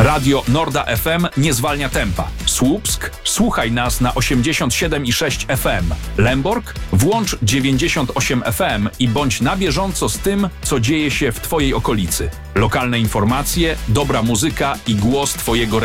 Radio Norda FM nie zwalnia tempa. Słupsk? Słuchaj nas na 87,6 FM. Lęborg? Włącz 98 FM i bądź na bieżąco z tym, co dzieje się w Twojej okolicy. Lokalne informacje, dobra muzyka i głos Twojego